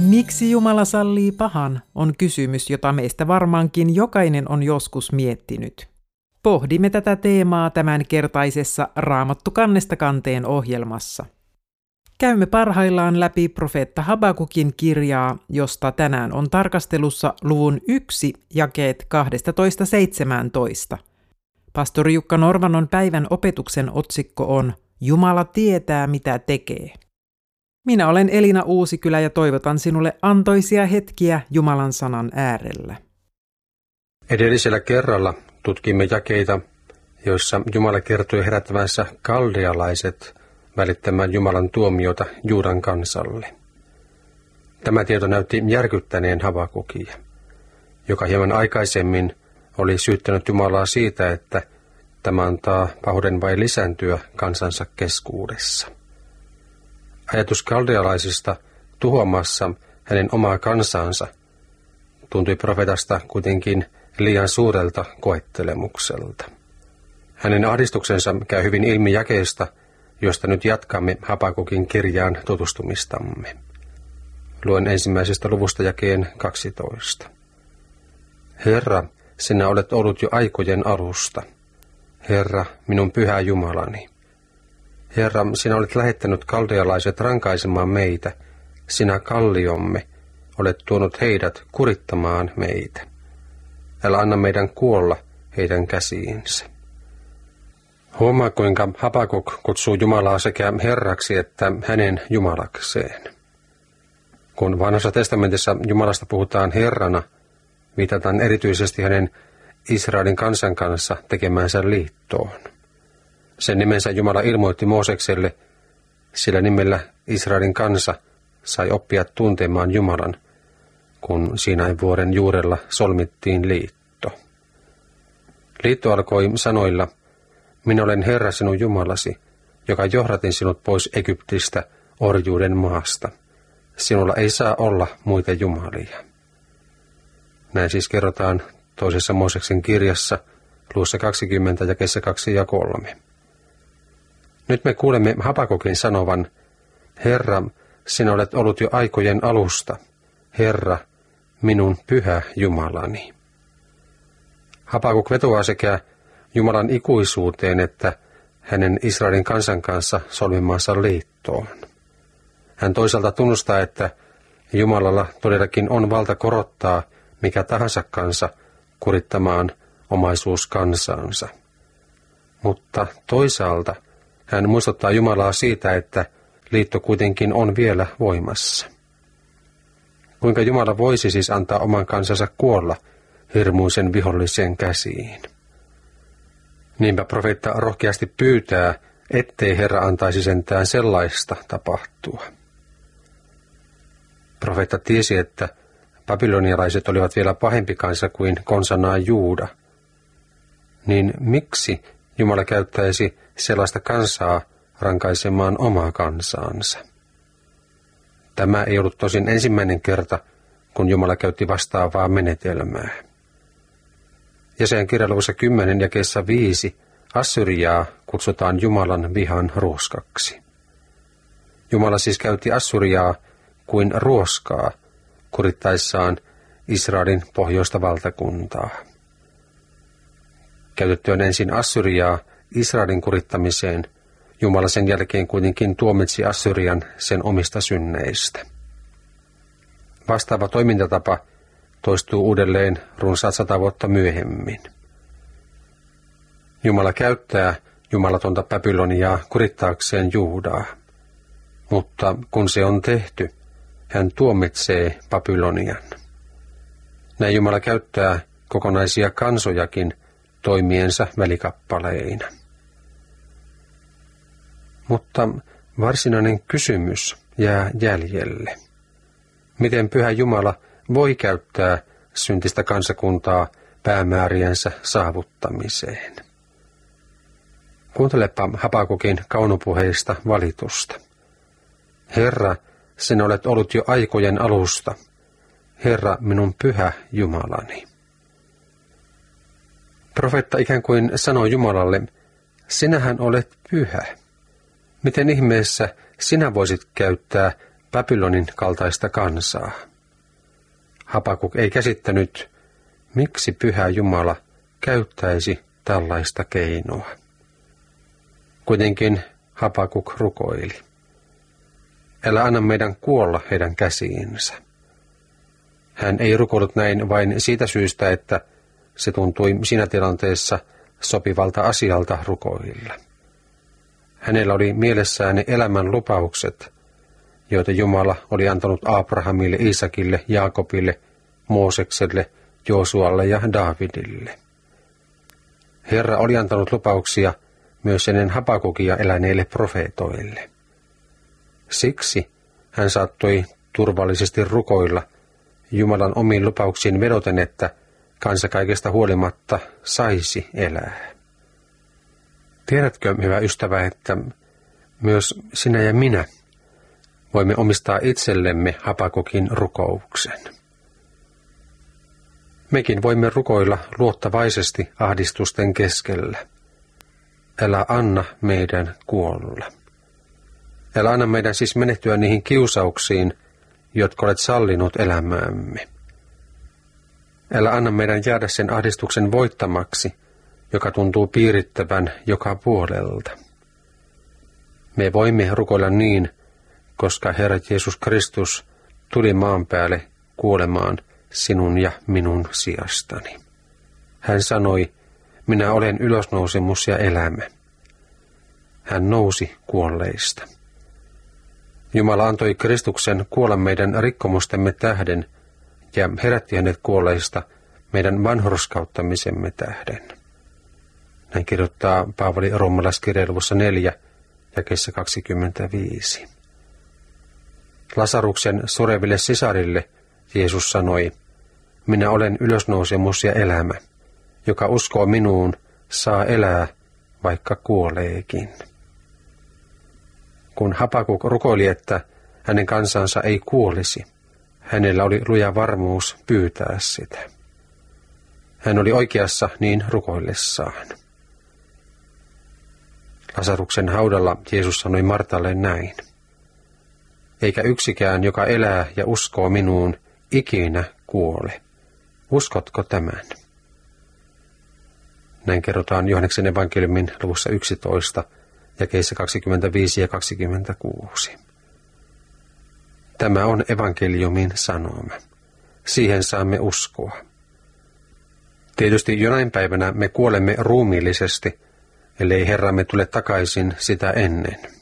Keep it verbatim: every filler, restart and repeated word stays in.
Miksi Jumala sallii pahan, on kysymys, jota meistä varmaankin jokainen on joskus miettinyt. Pohdimme tätä teemaa tämänkertaisessa Raamattu kannesta kanteen ohjelmassa. Käymme parhaillaan läpi profeetta Habakukin kirjaa, josta tänään on tarkastelussa luvun yksi jakeet kaksitoista seitsemäntoista. Pastori Jukka Norvanon päivän opetuksen otsikko on Jumala tietää, mitä tekee. Minä olen Elina Uusikylä ja toivotan sinulle antoisia hetkiä Jumalan sanan äärellä. Edellisellä kerralla tutkimme jakeita, joissa Jumala kertoi herättävänsä kaldealaiset välittämään Jumalan tuomiota Juudan kansalle. Tämä tieto näytti järkyttäneen Habakukia, joka hieman aikaisemmin oli syyttänyt Jumalaa siitä, että tämä antaa pahuuden vai lisääntyä kansansa keskuudessa. Ajatus kaldealaisista tuhoamassa hänen omaa kansansa tuntui profetasta kuitenkin liian suurelta koettelemukselta. Hänen ahdistuksensa käy hyvin ilmi jakeesta, josta nyt jatkamme Habakukin kirjaan tutustumistamme. Luen ensimmäisestä luvusta jakeen kaksitoista. Herra, sinä olet ollut jo aikojen alusta. Herra, minun pyhä Jumalani. Herra, sinä olet lähettänyt kaldealaiset rankaisemaan meitä. Sinä kalliomme, olet tuonut heidät kurittamaan meitä. Älä anna meidän kuolla heidän käsiinsä. Huomaa, kuinka Habakuk kutsuu Jumalaa sekä Herraksi että hänen Jumalakseen. Kun Vanhassa testamentissa Jumalasta puhutaan Herrana, viitataan erityisesti hänen Israelin kansan kanssa tekemäänsä liittoon. Sen nimensä Jumala ilmoitti Moosekselle, sillä nimellä Israelin kansa sai oppia tuntemaan Jumalan, kun Siinain vuoren juurella solmittiin liitto. Liitto alkoi sanoilla, minä olen Herra sinun Jumalasi, joka johdatin sinut pois Egyptistä orjuuden maasta. Sinulla ei saa olla muita jumalia. Näin siis kerrotaan toisessa Mooseksen kirjassa, luvussa kaksikymmentä, jakeessa kaksi ja kolme. Nyt me kuulemme Habakukin sanovan, Herra, sinä olet ollut jo aikojen alusta. Herra, minun pyhä Jumalani. Habakuk vetoaa sekä Jumalan ikuisuuteen että hänen Israelin kansan kanssa solmimaansa liittoon. Hän toisaalta tunnustaa, että Jumalalla todellakin on valta korottaa mikä tahansa kansa kurittamaan omaisuus kansansa. Mutta toisaalta hän muistuttaa Jumalaa siitä, että liitto kuitenkin on vielä voimassa. Kuinka Jumala voisi siis antaa oman kansansa kuolla hirmuisen vihollisen käsiin? Niinpä profeetta rohkeasti pyytää, ettei Herra antaisi sentään sellaista tapahtua. Profeetta tiesi, että babylonialaiset olivat vielä pahempi kansa kuin konsanaan Juuda. Niin miksi Jumala käyttäisi sellaista kansaa rankaisemaan omaa kansaansa? Tämä ei ollut tosin ensimmäinen kerta, kun Jumala käytti vastaavaa menetelmää. Jesajan kirjaluvussa kymmenen jakeessa viisi Assyriaa kutsutaan Jumalan vihan ruoskaksi. Jumala siis käytti Assyriaa kuin ruoskaa kurittaessaan Israelin pohjoista valtakuntaa. Käytettyään ensin Assyriaa Israelin kurittamiseen, Jumala sen jälkeen kuitenkin tuomitsi Assyrian sen omista synneistä. Vastaava toimintatapa toistuu uudelleen runsaat sata vuotta myöhemmin. Jumala käyttää jumalatonta Babyloniaa kurittaakseen Juudaa, mutta kun se on tehty, hän tuomitsee Babylonian. Näin Jumala käyttää kokonaisia kansojakin toimiensa välikappaleina. Mutta varsinainen kysymys jää jäljelle. Miten pyhä Jumala voi käyttää syntistä kansakuntaa päämääriensä saavuttamiseen? Kuuntelepa Habakukin kaunopuheista valitusta. Herra, sinä olet ollut jo aikojen alusta. Herra, minun pyhä Jumalani. Profeetta ikään kuin sanoo Jumalalle, sinähän olet pyhä. Miten ihmeessä sinä voisit käyttää Babylonin kaltaista kansaa. Habakuk ei käsittänyt, miksi Pyhä Jumala käyttäisi tällaista keinoa. Kuitenkin Habakuk rukoili. Älä anna meidän kuolla heidän käsiinsä. Hän ei rukoillut näin vain siitä syystä, että se tuntui siinä tilanteessa sopivalta asialta rukoilla. Hänellä oli mielessään ne elämän lupaukset, joita Jumala oli antanut Abrahamille, Iisakille, Jaakobille, Moosekselle, Joosualle ja Daavidille. Herra oli antanut lupauksia myös ennen Habakukia eläneille profeetoille. Siksi hän saattoi turvallisesti rukoilla Jumalan omiin lupauksiin vedoten, että kansa kaikesta huolimatta saisi elää. Tiedätkö, hyvä ystävä, että myös sinä ja minä voimme omistaa itsellemme Habakukin rukouksen. Mekin voimme rukoilla luottavaisesti ahdistusten keskellä. Älä anna meidän kuolla. Älä anna meidän siis menehtyä niihin kiusauksiin, jotka olet sallinut elämäämme. Älä anna meidän jäädä sen ahdistuksen voittamaksi, joka tuntuu piirittävän joka puolelta. Me voimme rukoilla niin, koska Herra Jeesus Kristus tuli maan päälle kuolemaan sinun ja minun sijastani. Hän sanoi, minä olen ylösnousemus ja elämä. Hän nousi kuolleista. Jumala antoi Kristuksen kuolla meidän rikkomustemme tähden ja herätti hänet kuolleista meidän vanhurskauttamisemme tähden. Näin kirjoittaa Paavali roomalaiskirjeen luvussa neljä, jakeessa kaksikymmentäviisi. Lasaruksen sureville sisarille Jeesus sanoi, minä olen ylösnousemus ja elämä. Joka uskoo minuun, saa elää, vaikka kuoleekin. Kun Habakuk rukoili, että hänen kansansa ei kuolisi, hänellä oli luja varmuus pyytää sitä. Hän oli oikeassa niin rukoillessaan. Lasaruksen haudalla Jeesus sanoi Martalle näin. Eikä yksikään, joka elää ja uskoo minuun, ikinä kuole. Uskotko tämän? Näin kerrotaan Johanneksen evankeliumin luvussa yksitoista, jakeissa kaksikymmentäviisi ja kaksikymmentäkuusi. Tämä on evankeliumin sanoma. Siihen saamme uskoa. Tietysti jonain päivänä me kuolemme ruumiillisesti, ellei Herramme tule takaisin sitä ennen.